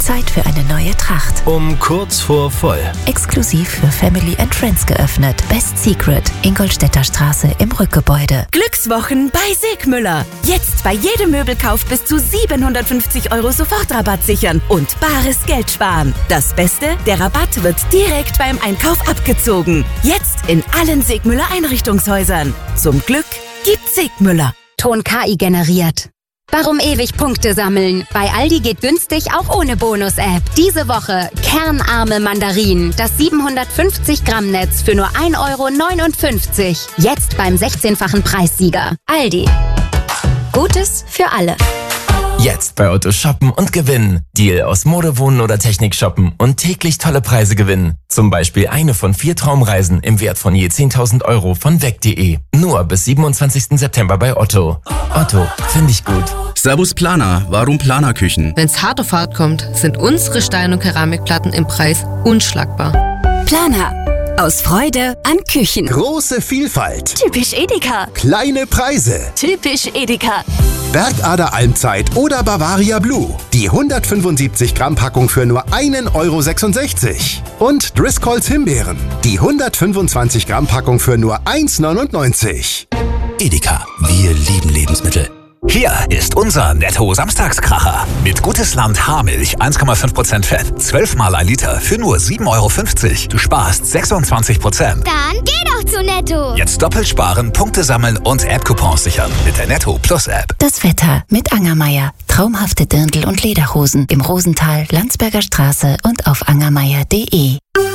Zeit für eine neue Tracht. Um kurz vor voll. Exklusiv für Family and Friends geöffnet. Best Secret, Ingolstädter Straße im Rückgebäude. Glückswochen bei Sigmüller. Jetzt bei jedem Möbelkauf bis zu 750 € Sofortrabatt sichern und bares Geld sparen. Das Beste, der Rabatt wird direkt beim Einkauf abgezogen. Jetzt in allen Sigmüller Einrichtungshäusern. Zum Glück gibt's Sigmüller. Ton KI generiert. Warum ewig Punkte sammeln? Bei Aldi geht günstig auch ohne Bonus-App. Diese Woche kernarme Mandarinen. Das 750 Gramm Netz für nur 1,59 €. Jetzt beim 16-fachen Preissieger. Aldi. Gutes für alle. Jetzt bei Otto shoppen und gewinnen. Deal aus Mode, Wohnen oder Technik shoppen und täglich tolle Preise gewinnen. Zum Beispiel eine von 4 Traumreisen im Wert von je 10.000 € von weg.de. Nur bis 27. September bei Otto. Otto, finde ich gut. Servus Planer, warum Planerküchen? Wenn's hart auf hart kommt, sind unsere Stein- und Keramikplatten im Preis unschlagbar. Planer. Aus Freude an Küchen. Große Vielfalt. Typisch Edeka. Kleine Preise. Typisch Edeka. Bergader Almzeit oder Bavaria Blue. Die 175 Gramm Packung für nur 1,66 €. Und Driscolls Himbeeren. Die 125 Gramm Packung für nur 1,99 €. Edeka, wir lieben Lebensmittel. Hier ist unser Netto-Samstagskracher. Mit Gutes Land Haarmilch 1,5% Fett, 12 mal 1 Liter für nur 7,50 €. Du sparst 26%. Dann geh doch zu Netto. Jetzt doppelt sparen, Punkte sammeln und App-Coupons sichern mit der Netto Plus App. Das Wetter mit Angermeier. Traumhafte Dirndl und Lederhosen im Rosental, Landsberger Straße und auf angermeier.de.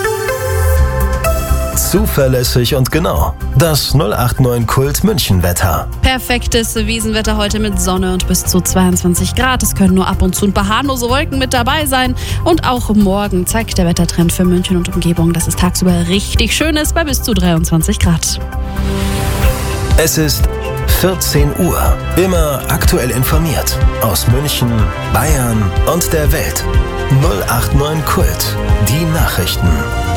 Zuverlässig und genau. Das 089 Kult München Wetter. Perfektes Wiesenwetter heute mit Sonne und bis zu 22 Grad. Es können nur ab und zu ein paar harmlose Wolken mit dabei sein. Und auch morgen zeigt der Wettertrend für München und Umgebung, dass es tagsüber richtig schön ist bei bis zu 23 Grad. Es ist 14 Uhr. Immer aktuell informiert. Aus München, Bayern und der Welt. 089 Kult. Die Nachrichten.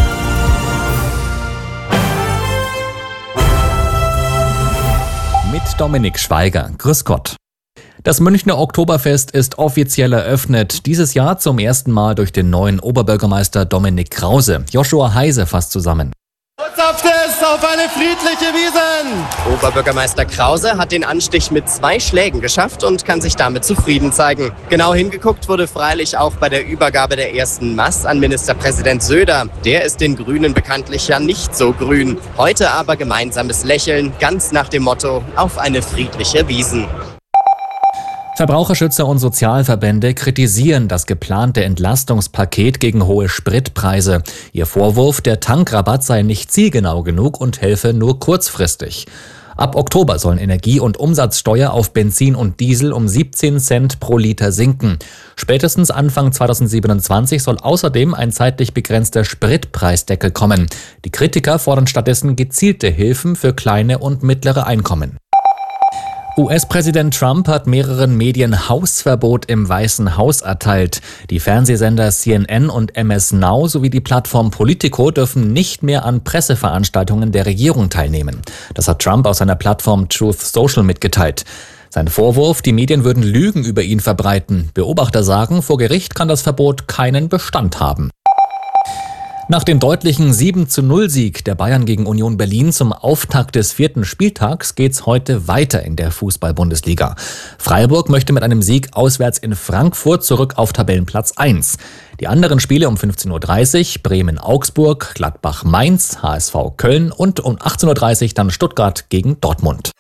Mit Dominik Schweiger. Grüß Gott. Das Münchner Oktoberfest ist offiziell eröffnet. Dieses Jahr zum ersten Mal durch den neuen Oberbürgermeister Dominik Krause. Joshua Heise fasst zusammen. Herzhaftes auf eine friedliche Wiesn! Oberbürgermeister Krause hat den Anstich mit 2 Schlägen geschafft und kann sich damit zufrieden zeigen. Genau hingeguckt wurde freilich auch bei der Übergabe der ersten Maß an Ministerpräsident Söder. Der ist den Grünen bekanntlich ja nicht so grün. Heute aber gemeinsames Lächeln, ganz nach dem Motto: auf eine friedliche Wiesn. Verbraucherschützer und Sozialverbände kritisieren das geplante Entlastungspaket gegen hohe Spritpreise. Ihr Vorwurf, der Tankrabatt sei nicht zielgenau genug und helfe nur kurzfristig. Ab Oktober sollen Energie- und Umsatzsteuer auf Benzin und Diesel um 17 Cent pro Liter sinken. Spätestens Anfang 2027 soll außerdem ein zeitlich begrenzter Spritpreisdeckel kommen. Die Kritiker fordern stattdessen gezielte Hilfen für kleine und mittlere Einkommen. US-Präsident Trump hat mehreren Medien Hausverbot im Weißen Haus erteilt. Die Fernsehsender CNN und MS Now sowie die Plattform Politico dürfen nicht mehr an Presseveranstaltungen der Regierung teilnehmen. Das hat Trump auf seiner Plattform Truth Social mitgeteilt. Sein Vorwurf, die Medien würden Lügen über ihn verbreiten. Beobachter sagen, vor Gericht kann das Verbot keinen Bestand haben. Nach dem deutlichen 7:0-Sieg der Bayern gegen Union Berlin zum Auftakt des 4. Spieltags geht's heute weiter in der Fußball-Bundesliga. Freiburg möchte mit einem Sieg auswärts in Frankfurt zurück auf Tabellenplatz 1. Die anderen Spiele um 15:30 Uhr Bremen-Augsburg, Gladbach-Mainz, HSV Köln und um 18:30 Uhr dann Stuttgart gegen Dortmund.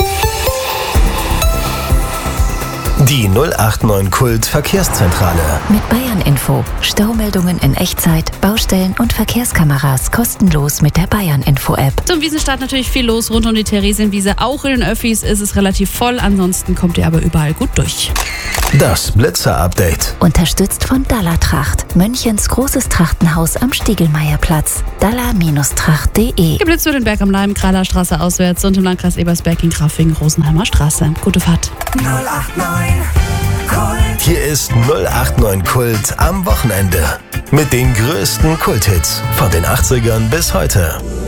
Die 089 Kult Verkehrszentrale. Mit Bayern Info. Staumeldungen in Echtzeit, Baustellen und Verkehrskameras kostenlos mit der Bayern Info App. Zum Wiesenstart natürlich viel los rund um die Theresienwiese. Auch in den Öffis ist es relativ voll. Ansonsten kommt ihr aber überall gut durch. Das Blitzer-Update. Unterstützt von Dalla-Tracht. Münchens großes Trachtenhaus am Stiegelmeierplatz. dalla-tracht.de. Geblitzt wird in Berg am Leim, Krahlerstraße auswärts und im Landkreis Ebersberg in Grafing, Rosenheimer Straße. Gute Fahrt. 089 Kult. Hier ist 089 Kult am Wochenende. Mit den größten Kulthits von den 80ern bis heute.